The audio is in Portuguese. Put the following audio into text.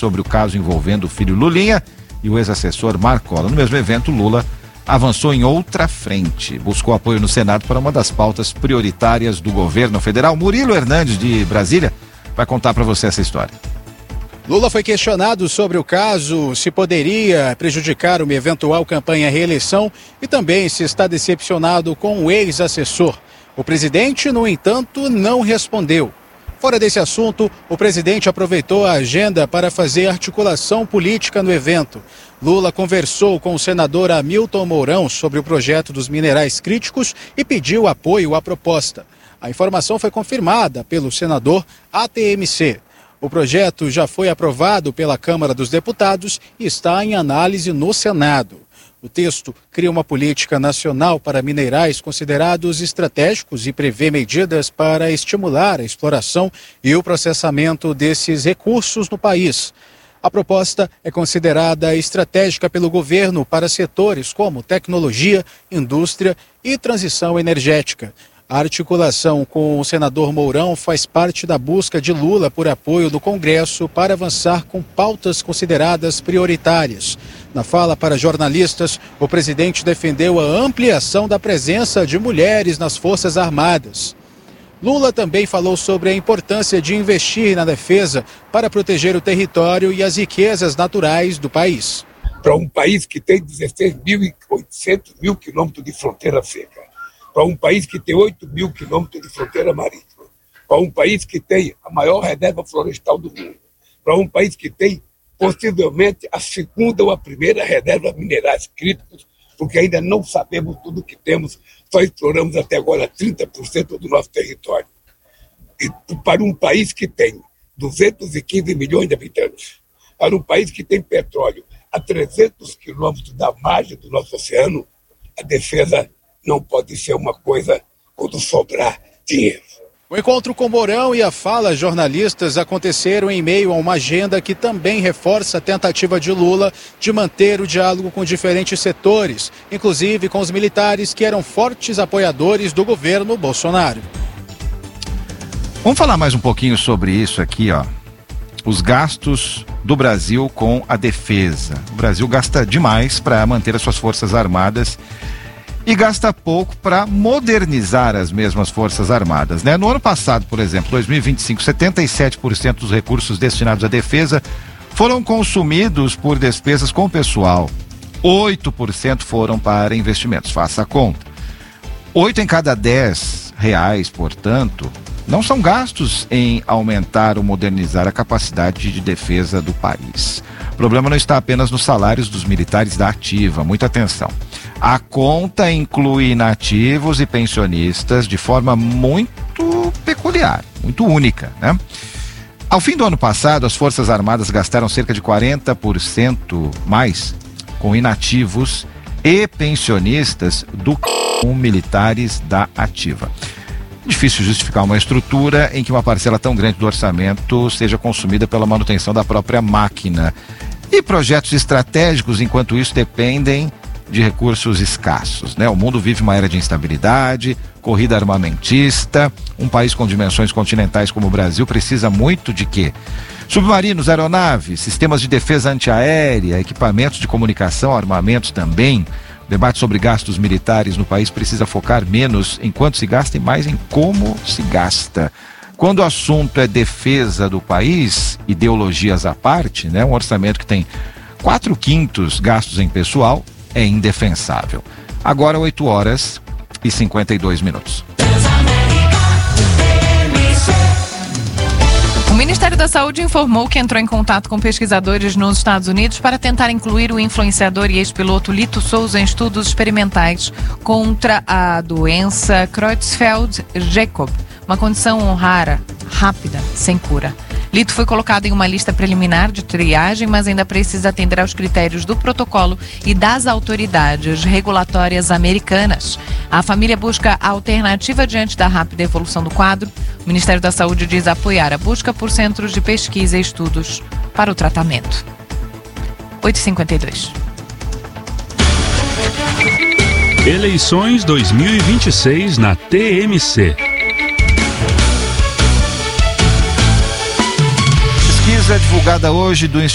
sobre o caso envolvendo o filho Lulinha e o ex-assessor Marcola. No mesmo evento, Lula avançou em outra frente, buscou apoio no Senado para uma das pautas prioritárias do governo federal. Murilo Hernandes, de Brasília, vai contar para você essa história. Lula foi questionado sobre o caso, se poderia prejudicar uma eventual campanha à reeleição e também se está decepcionado com o ex-assessor. O presidente, no entanto, não respondeu. Fora desse assunto, o presidente aproveitou a agenda para fazer articulação política no evento. Lula conversou com o senador Hamilton Mourão sobre o projeto dos minerais críticos e pediu apoio à proposta. A informação foi confirmada pelo senador ATMC. O projeto já foi aprovado pela Câmara dos Deputados e está em análise no Senado. O texto cria uma política nacional para minerais considerados estratégicos e prevê medidas para estimular a exploração e o processamento desses recursos no país. A proposta é considerada estratégica pelo governo para setores como tecnologia, indústria e transição energética. A articulação com o senador Mourão faz parte da busca de Lula por apoio do Congresso para avançar com pautas consideradas prioritárias. Na fala para jornalistas, o presidente defendeu a ampliação da presença de mulheres nas Forças Armadas. Lula também falou sobre a importância de investir na defesa para proteger o território e as riquezas naturais do país. Para um país que tem 16.800 quilômetros de fronteira seca, para um país que tem 8.000 quilômetros de fronteira marítima, para um país que tem a maior reserva florestal do mundo, para um país que tem possivelmente a segunda ou a primeira reserva de minerais críticos, porque ainda não sabemos tudo o que temos, só exploramos até agora 30% do nosso território. E para um país que tem 215 milhões de habitantes, para um país que tem petróleo a 300 quilômetros da margem do nosso oceano, a defesa não pode ser uma coisa quando sobrar dinheiro. O encontro com Mourão e a fala a jornalistas aconteceram em meio a uma agenda que também reforça a tentativa de Lula de manter o diálogo com diferentes setores, inclusive com os militares que eram fortes apoiadores do governo Bolsonaro. Vamos falar mais um pouquinho sobre isso aqui, ó. Os gastos do Brasil com a defesa. O Brasil gasta demais para manter as suas forças armadas e gasta pouco para modernizar as mesmas Forças Armadas, né? No ano passado, por exemplo, 2025, 77% dos recursos destinados à defesa foram consumidos por despesas com o pessoal. 8% foram para investimentos, faça a conta. 8 em cada 10 reais, portanto, não são gastos em aumentar ou modernizar a capacidade de defesa do país. O problema não está apenas nos salários dos militares da ativa, muita atenção. A conta inclui inativos e pensionistas de forma muito peculiar, muito única, né? Ao fim do ano passado, as Forças Armadas gastaram cerca de 40% mais com inativos e pensionistas do que com militares da ativa. Difícil justificar uma estrutura em que uma parcela tão grande do orçamento seja consumida pela manutenção da própria máquina. E projetos estratégicos, enquanto isso, dependem de recursos escassos, né? O mundo vive uma era de instabilidade, corrida armamentista. Um país com dimensões continentais como o Brasil precisa muito de quê? Submarinos, aeronaves, sistemas de defesa antiaérea, equipamentos de comunicação, armamentos também. O debate sobre gastos militares no país precisa focar menos em quanto se gasta e mais em como se gasta. Quando o assunto é defesa do país, ideologias à parte, né? Um orçamento que tem 4/5 gastos em pessoal é indefensável. Agora 8h52. O Ministério da Saúde informou que entrou em contato com pesquisadores nos Estados Unidos para tentar incluir o influenciador e ex-piloto Lito Souza em estudos experimentais contra a doença Creutzfeldt-Jakob, uma condição rara, rápida, sem cura. Lito foi colocado em uma lista preliminar de triagem, mas ainda precisa atender aos critérios do protocolo e das autoridades regulatórias americanas. A família busca alternativa diante da rápida evolução do quadro. O Ministério da Saúde diz apoiar a busca por centros de pesquisa e estudos para o tratamento. 8h52. Eleições 2026 na TMC. Pesquisa divulgada hoje do